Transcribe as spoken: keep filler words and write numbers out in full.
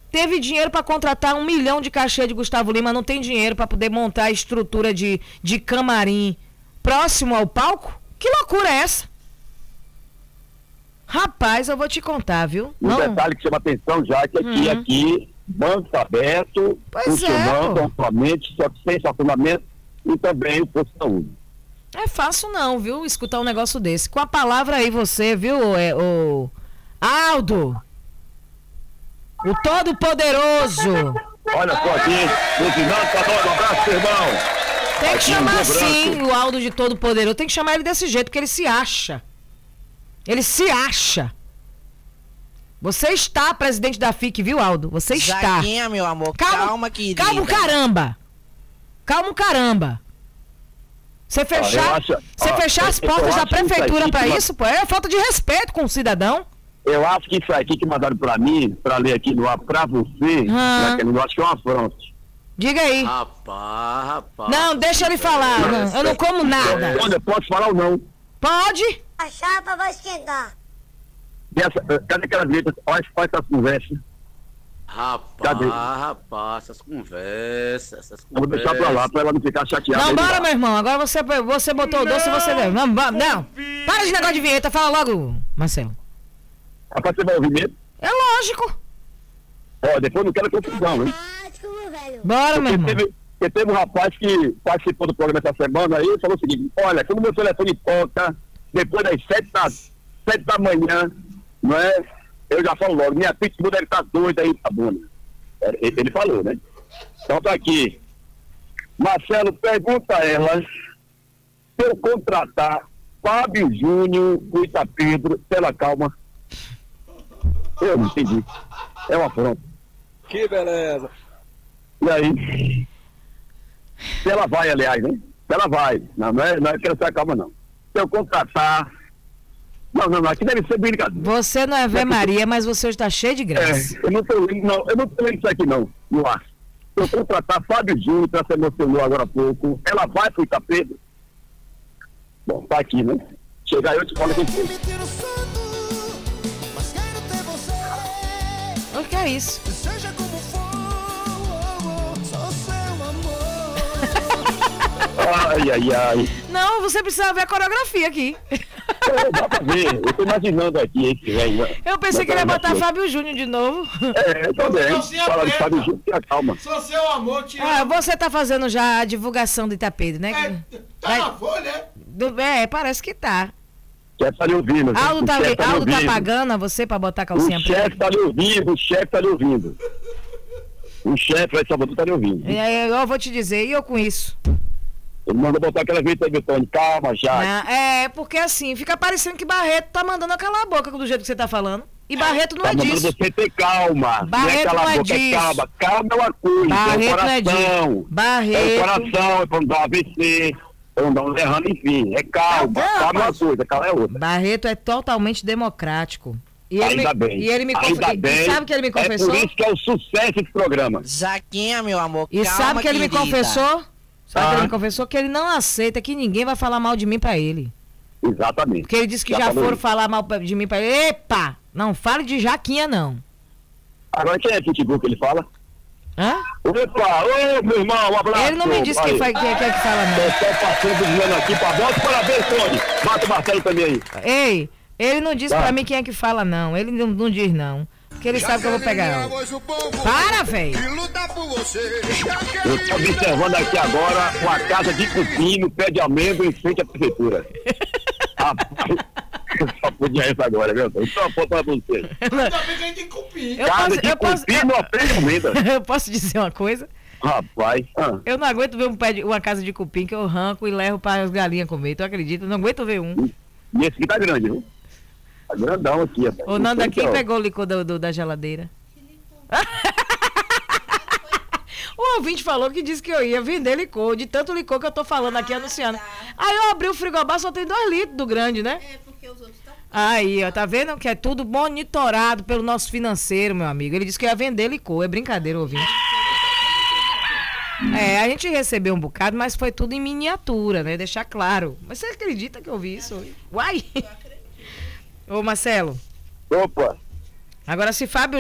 Teve dinheiro para contratar um milhão de cachê de Gustavo Lima, não tem dinheiro para poder montar a estrutura de, de camarim próximo ao palco? Que loucura é essa? Rapaz, eu vou te contar, viu? Um não... detalhe que chama atenção já, que aqui, Uhum. aqui, banco aberto, Pois funcionando é, amplamente, só que sem estacionamento e também o posto de saúde. É fácil não, viu? Escutar um negócio desse. Com a palavra aí você, viu, é, o Aldo? O Todo-Poderoso. Olha só aqui, o Finando tá dando um abraço, irmão. Tem que Aqui, chamar Rio assim Branco. o Aldo de Todo-Poderoso. Tem que chamar ele desse jeito, porque ele se acha. Ele se acha. Você está presidente da F I C, viu, Aldo? Você está. Jaquinha, meu amor, calma, calma querida. Calma o caramba. Calma o caramba. Você fechar, acho- você ó, fechar as eu- eu portas da acho que isso prefeitura aqui pra que- isso, pô, é falta de respeito com o cidadão. Eu acho que isso aqui que mandaram pra mim, pra ler aqui no ar pra você, Ah. né, eu acho que é uma afronta. Diga aí. Rapaz, rapaz. Não, deixa ele falar. Não, eu não como nada. Olha, eu posso falar ou não? Pode? A chapa vai esquentar. Dessa, cadê aquelas letras? Olha, olha essas conversas. Rapaz, Cadê? rapaz, essas conversas, essas Eu vou conversas. deixar pra lá, pra ela não ficar chateada. Não, aí bora, lá. meu irmão. Agora você, você botou o doce e você deu. Não, vamos, não. Para de negócio de vinheta. Fala logo, Marcelo. Rapaz, você vai ouvir mesmo? É lógico. Ó, depois não quero confusão, hein? Ah, desculpa, velho. Bora, meu Porque irmão. teve, porque teve um rapaz que participou do programa essa semana aí, falou o seguinte: olha, quando meu telefone toca, depois das sete da, sete da manhã, não é? Eu já falo logo, minha pitbull deve estar doida aí, tá bom? Ele, ele falou, né? Então tá aqui. Marcelo, pergunta a ela se eu contratar Fábio Júnior do Itapedro, pela calma. Eu não entendi. É uma afronta. Que beleza. E aí? Se ela vai, aliás, né? Se ela vai. Não, não é, não é que ela se acalma, não. Se eu contratar. Não, não, não. Aqui deve ser brincadeira. Você não é Ave Maria, mas você está cheio de graça. É, eu não tô lendo, não. Eu não tô lendo isso aqui, não. No ar. Se eu contratar Fábio Júnior, que ela se emocionou agora há pouco, ela vai pro Itapedro? Bom, tá aqui, né? Chegar eu te falo quem foi. O que é isso? Seja como for, sou seu amor. Ai, ai, ai. Não, você precisa ver a coreografia aqui. É, dá pra ver. Eu tô imaginando aqui esse velho. Eu pensei que ele ia botar Fábio Júnior de novo. É, eu também. Não se Fala de aperta. Fábio Júnior, se acalma. Sou seu amor, te Ah, amo. você tá fazendo já a divulgação do Itapedro, né? É, tá Vai- na folha, é? Do- é, parece que tá. O chefe tá lhe ouvindo. Aldo o tá, chefe tá lhe Aldo tá ouvindo. pagando a você pra botar a O calcinha preta? chefe tá lhe ouvindo, o chefe tá lhe ouvindo. O chefe lá de Salvador tá lhe ouvindo. E aí, eu vou te dizer, e eu com isso? Ele manda botar aquela vez aí, Betônio. Calma, já. Ah, é, porque assim, fica parecendo que Barreto tá mandando calar a boca do jeito que você tá falando. E Barreto não Tá é mandando disso. você ter calma. Barreto não é não é calar a boca, é disso. calma. Calma é uma coisa, Barreto é o não é coração. disso. É o Barreto. coração, é pra não dar um A V C, pra não dar um derrame, enfim. É calma. Não, Calma é uma mas- coisa, calma é outra. Barreto é totalmente democrático. E ele Ainda me, bem. E ele me Ainda confe- bem. e sabe que ele me confessou? É por isso que é o sucesso desse programa. Jaquinha, meu amor, E calma, sabe que ele me querida. confessou? Sabe que Ah. ele me confessou? Que ele não aceita que ninguém vai falar mal de mim pra ele. Exatamente. Porque ele disse que Já já, falou foram isso. falar mal de mim pra ele. Epa! Não fale de Jaquinha, não. Agora quem é Pitbull que ele fala? Hã? Opa, ô meu irmão, um abraço. Ele não me disse quem, Aí. foi, quem, quem é que fala, não. Eu estou passando dizendo aqui pra bota, parabéns, Tony. Mata o Marcelo também aí. Ei, ele não disse Tá. pra mim quem é que fala, não. Ele não, não diz, não. Porque ele sabe que eu vou pegar. Para, velho! Eu estou observando aqui agora uma casa de cupim no pé de amêndoa em frente à prefeitura. Rapaz, eu só podia isso agora, viu? Então aponta pra você. Ainda bem que a gente tem cupim. Eu Casa posso, de eu, posso, cupim no pé de amêndoa. eu posso dizer uma coisa? Rapaz, ah, Eu não aguento ver um pé de, uma casa de cupim que eu arranco e levo para as galinhas comer. Tu acredita? Eu não aguento ver um. e esse aqui tá grande, viu? Tá grandão aqui, rapaz. O Nando aqui Então, pegou o licor do, do- da geladeira. O ouvinte falou que disse que eu ia vender licor, de tanto licor que eu tô falando aqui, anunciando. Aí eu abri o frigobar, só tem dois litros do grande, né? É, porque os outros estão. Aí, ó, tá vendo que é tudo monitorado pelo nosso financeiro, meu amigo. Ele disse que ia vender licor, é brincadeira, ouvinte. É, a gente recebeu um bocado, mas foi tudo em miniatura, né? Deixar claro. Mas você acredita que eu vi isso? Uai! Ô, Marcelo, Opa! agora se Fábio